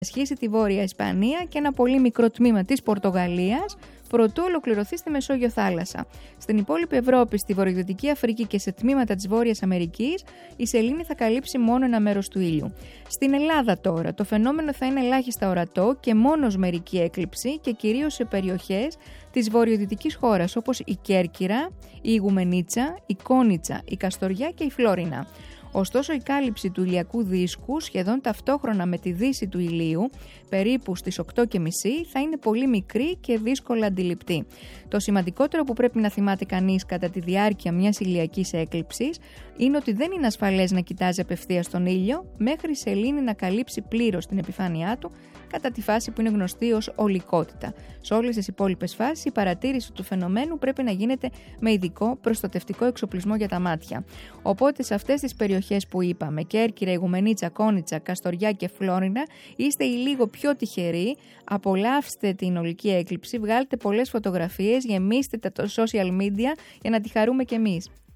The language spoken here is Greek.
Σχίσει τη Βόρεια Ισπανία και ένα πολύ μικρό τμήμα της Πορτογαλίας, προτού ολοκληρωθεί στη Μεσόγειο θάλασσα. Στην υπόλοιπη Ευρώπη, στη Βορειοδυτική Αφρική και σε τμήματα της Βόρειας Αμερικής, η σελήνη θα καλύψει μόνο ένα μέρος του ήλιου. Στην Ελλάδα τώρα, το φαινόμενο θα είναι ελάχιστα ορατό και μόνος μερική έκλειψη και κυρίως σε περιοχές της βορειοδυτικής χώρας, όπως η Κέρκυρα, η Ιγουμενίτσα, η Κόνιτσα, η Καστοριά και η Φλόρινα. Ωστόσο, η κάλυψη του ηλιακού δίσκου σχεδόν ταυτόχρονα με τη δύση του ηλίου, περίπου στις 8.30, θα είναι πολύ μικρή και δύσκολα αντιληπτή. Το σημαντικότερο που πρέπει να θυμάται κανείς κατά τη διάρκεια μιας ηλιακής έκλειψης είναι ότι δεν είναι ασφαλές να κοιτάζει απευθείας τον ήλιο μέχρι η σελήνη να καλύψει πλήρως την επιφάνειά του κατά τη φάση που είναι γνωστή ως ολικότητα. Σε όλες τις υπόλοιπες φάσεις η παρατήρηση του φαινομένου πρέπει να γίνεται με ειδικό προστατευτικό εξοπλισμό για τα μάτια. Οπότε σε αυτές τις περιοχές που είπαμε, Κέρκυρα, Ιγουμενίτσα, Κόνιτσα, Καστοριά και Φλόρινα, είστε οι λίγο πιο τυχεροί, απολαύστε την ολική έκλειψη, βγάλτε πολλές φωτογραφίες, γεμίστε τα social media για να τη χαρούμε κι εμείς.